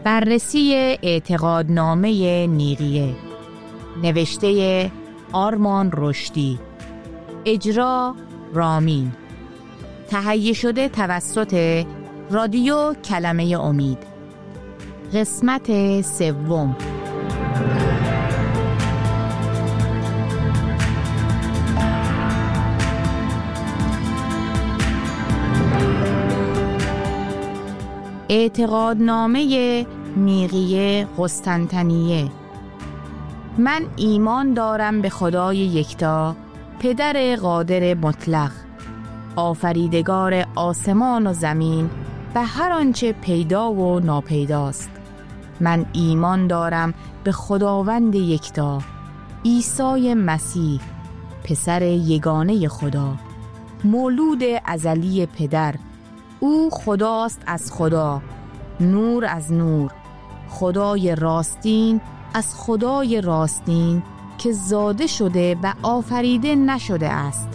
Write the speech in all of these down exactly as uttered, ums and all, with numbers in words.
بررسی اعتقادنامه نیقیه، نوشته آرمان رشدی، اجرا رامین، تهیه شده توسط رادیو کلمه امید. قسمت سوم. اعتقادنامه نیقیه قسطنطنیه. من ایمان دارم به خدای یکتا، پدر قادر مطلق، آفریدگار آسمان و زمین و هر آنچه پیدا و ناپیداست. من ایمان دارم به خداوند یکتا، عیسی مسیح، پسر یگانه خدا، مولود ازلی پدر. او خداست از خدا، نور از نور، خدای راستین از خدای راستین که زاده شده و آفریده نشده است،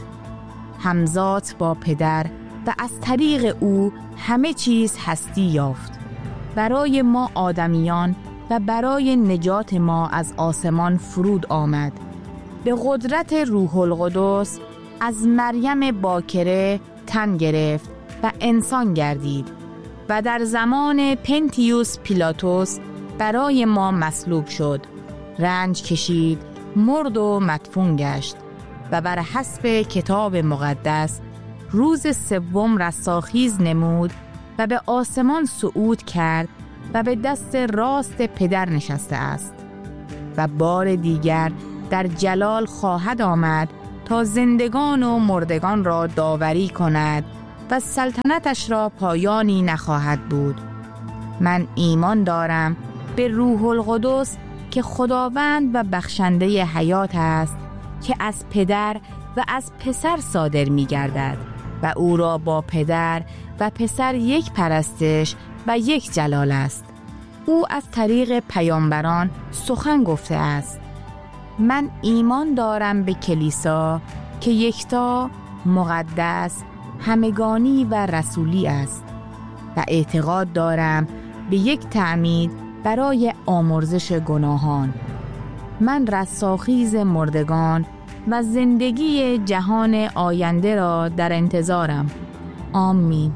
همزاد با پدر و از طریق او همه چیز هستی یافت. برای ما آدمیان و برای نجات ما از آسمان فرود آمد. به قدرت روح القدس از مریم باکره تن گرفت و انسان گردید و در زمان پنتیوس پیلاتوس برای ما مصلوب شد، رنج کشید، مرد و مدفون گشت و بر حسب کتاب مقدس روز سوم رستاخیز نمود و به آسمان صعود کرد و به دست راست پدر نشسته است و بار دیگر در جلال خواهد آمد تا زندگان و مردگان را داوری کند و سلطنتش را پایانی نخواهد بود. من ایمان دارم به روح القدس که خداوند و بخشنده حیات است، که از پدر و از پسر صادر می گردد و او را با پدر و پسر یک پرستش و یک جلال است. او از طریق پیامبران سخن گفته است. من ایمان دارم به کلیسا که یکتا، مقدس، همگانی و رسولی است و اعتقاد دارم به یک تعمید برای آمرزش گناهان. من رستاخیز مردگان و زندگی جهان آینده را در انتظارم. آمین.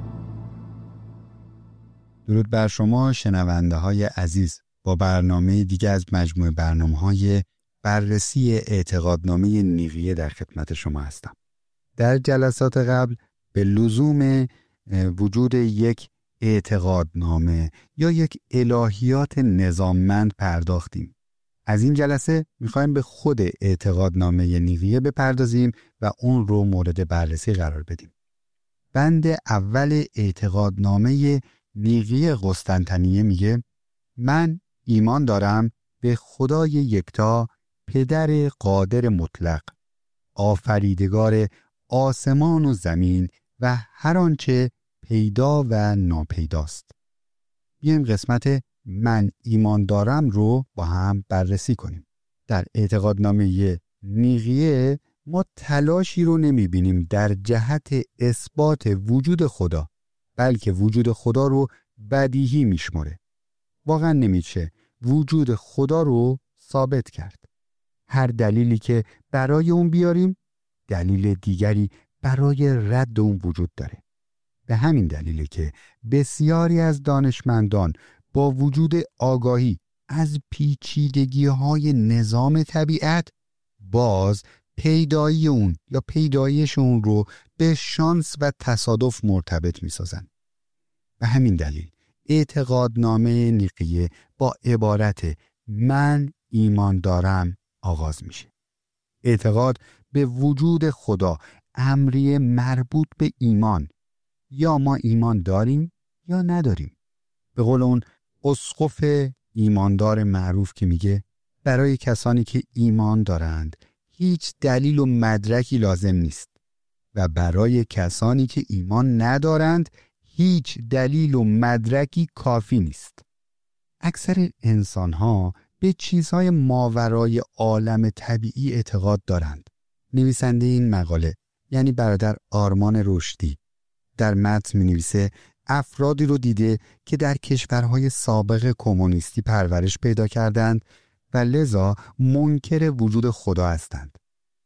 درود بر شما شنونده های عزیز. با برنامه دیگه از مجموعه برنامه های بررسی اعتقادنامه نیقیه در خدمت شما هستم. در جلسات قبل به لزوم وجود یک اعتقادنامه یا یک الهیات نظاممند پرداختیم. از این جلسه میخوایم به خود اعتقادنامه نیقیه بپردازیم و اون رو مورد بررسی قرار بدیم. بند اول اعتقادنامه نیقیه قسطنطنیه میگه: من ایمان دارم به خدای یکتا، پدر قادر مطلق، آفریدگار آسمان و زمین و هر آنچه پیدا و ناپیداست. بیایم قسمت من ایمان دارم رو با هم بررسی کنیم. در اعتقادنامه نیقیه ما تلاشی رو نمی بینیم در جهت اثبات وجود خدا، بلکه وجود خدا رو بدیهی می شماره. واقعا نمیشه وجود خدا رو ثابت کرد. هر دلیلی که برای اون بیاریم، دلیل دیگری برای رد اون وجود داره. به همین دلیله که بسیاری از دانشمندان با وجود آگاهی از پیچیدگی‌های نظام طبیعت، باز پیدایی اون یا پیدایش اون رو به شانس و تصادف مرتبط می‌سازن. به همین دلیل اعتقادنامه نیقیه با عبارت من ایمان دارم آغاز میشه. اعتقاد به وجود خدا امری مربوط به ایمان. یا ما ایمان داریم یا نداریم. به قول اون اسقف ایماندار معروف که میگه برای کسانی که ایمان دارند هیچ دلیل و مدرکی لازم نیست و برای کسانی که ایمان ندارند هیچ دلیل و مدرکی کافی نیست. اکثر انسان‌ها به چیزهای ماورای عالم طبیعی اعتقاد دارند. نویسنده این مقاله یعنی برادر آرمان رشدی در متن می‌نویسه افرادی رو دیده که در کشورهای سابق کمونیستی پرورش پیدا کردند و لذا منکر وجود خدا هستند.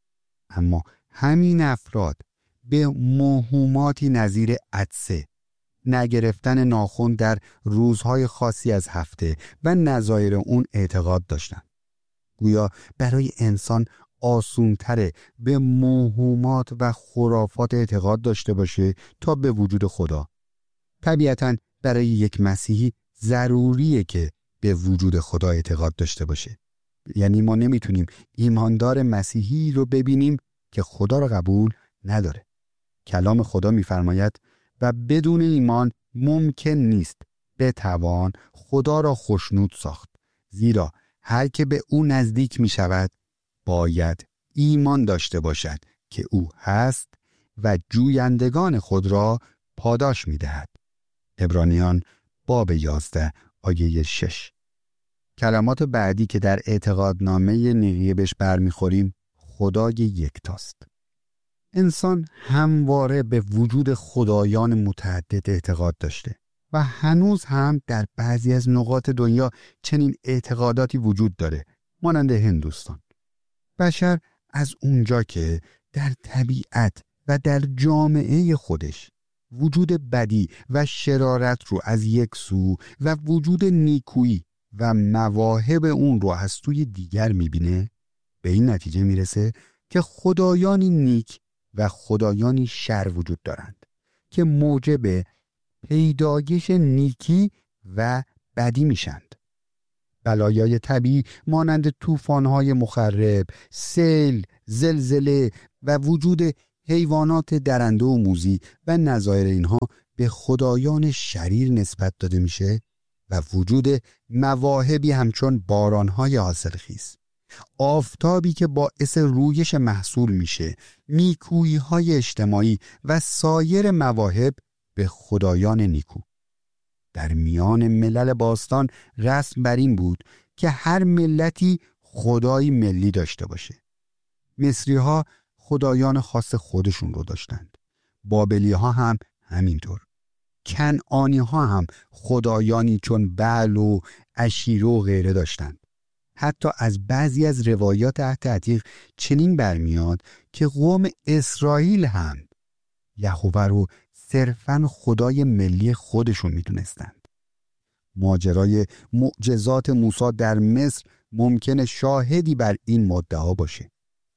اما همین افراد به موهوماتی نظیر عطسه، نگرفتن ناخن در روزهای خاصی از هفته و نظایر اون اعتقاد داشتند. گویا برای انسان آسونتره به موهومات و خرافات اعتقاد داشته باشه تا به وجود خدا. طبیعتاً برای یک مسیحی ضروریه که به وجود خدا اعتقاد داشته باشه. یعنی ما نمیتونیم ایماندار مسیحی رو ببینیم که خدا رو قبول نداره. کلام خدا میفرماید و بدون ایمان ممکن نیست بتوان خدا را خوشنود ساخت، زیرا هر که به او نزدیک می شود باید ایمان داشته باشد که او هست و جویندگان خود را پاداش می دهد. عبرانیان باب یازده آیه شش. کلمات بعدی که در اعتقادنامه نیقیه بهش برمیخوریم خدای یکتاست. انسان همواره به وجود خدایان متعدد اعتقاد داشته و هنوز هم در بعضی از نقاط دنیا چنین اعتقاداتی وجود داره، مانند هندوستان. بشر از اونجا که در طبیعت و در جامعه خودش وجود بدی و شرارت رو از یک سو و وجود نیکویی و مواهب اون رو از سوی دیگر میبینه، به این نتیجه میرسه که خدایانی نیک و خدایانی شر وجود دارند که موجب پیدایش نیکی و بدی میشند. بلایای طبیعی مانند طوفان‌های مخرب، سیل، زلزله و وجود حیوانات درنده و موذی و نظایر اینها به خدایان شریر نسبت داده میشه و وجود مواهبی همچون باران‌های حاصلخیز، آفتابی که باعث رویش محصول میشه، نیکویی‌های اجتماعی و سایر مواهب به خدایان نیکو. در میان ملل باستان رسم بر این بود که هر ملتی خدایی ملی داشته باشه. مصری‌ها خدایان خاص خودشون رو داشتند. بابلی‌ها هم همینطور. کنعانی‌ها هم خدایانی چون بعل و عشیره و غیره داشتند. حتی از بعضی از روایات عهد عتیق چنین برمیاد که قوم اسرائیل هم یهوه رو صرفاً خدای ملی خودشون میدونستند. ماجرای معجزات موسی در مصر ممکنه شاهدی بر این مدعا باشه.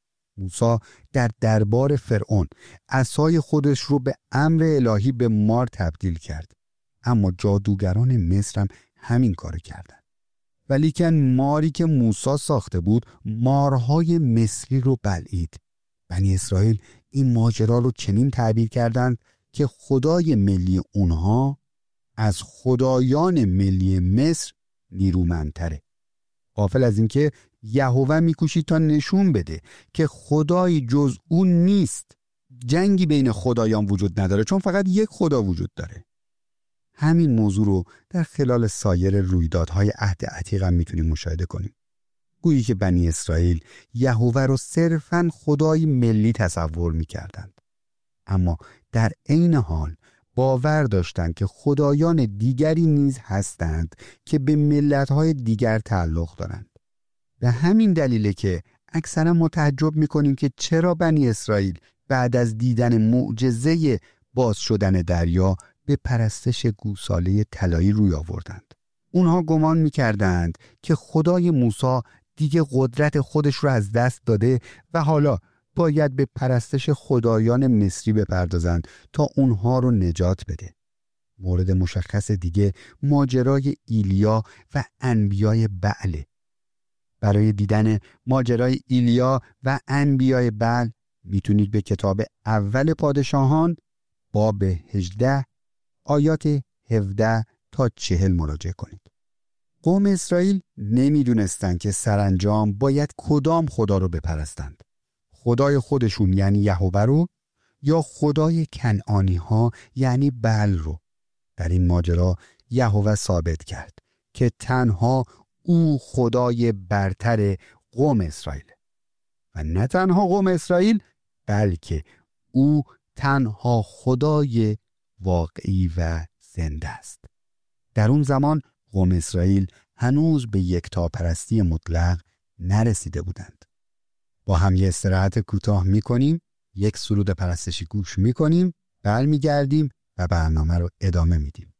موسی در دربار فرعون عصای خودش رو به امر الهی به مار تبدیل کرد، اما جادوگران مصر هم همین کار کردند. ولیکن ماری که موسی ساخته بود مارهای مصری رو بلعید. بنی اسرائیل این ماجرا رو چنین تعبیر کردند که خدای ملی اونها از خدایان ملی مصر نیرومندتره. غافل از این که یهوه میکوشید تا نشون بده که خدای جز اون نیست. جنگی بین خدایان وجود نداره، چون فقط یک خدا وجود داره. همین موضوع رو در خلال سایر رویدادهای عهد عتیق هم میتونیم مشاهده کنیم. گویی که بنی اسرائیل یهوه رو صرفاً خدای ملی تصور میکردند، اما در عین حال باور داشتند که خدایان دیگری نیز هستند که به ملت‌های دیگر تعلق دارند. به همین دلیله که اکثرا ما تعجب میکنیم که چرا بنی اسرائیل بعد از دیدن معجزه باز شدن دریا به پرستش گوساله طلایی روی آوردند. اونها گمان میکردند که خدای موسی دیگه قدرت خودش رو از دست داده و حالا باید به پرستش خدایان مصری بپردازند تا اونها رو نجات بده. مورد مشخص دیگه ماجرای ایلیا و انبیای بعل. برای دیدن ماجرای ایلیا و انبیای بعل میتونید به کتاب اول پادشاهان باب هجده آیات هفده تا چهل مراجعه کنید. قوم اسرائیل نمیدونستند که سرانجام باید کدام خدا رو بپرستند. خدای خودشون یعنی یهوه رو یا خدای کنعانی ها یعنی بعل رو. در این ماجرا یهوه ثابت کرد که تنها او خدای برتر قوم اسرائیل و نه تنها قوم اسرائیل بلکه او تنها خدای واقعی و زنده است. در اون زمان قوم اسرائیل هنوز به یکتاپرستی مطلق نرسیده بودند. با هم یه استراحت کوتاه می‌کنیم، یک سرود پرستشی گوش می‌کنیم، برمیگردیم و برنامه رو ادامه میدیم.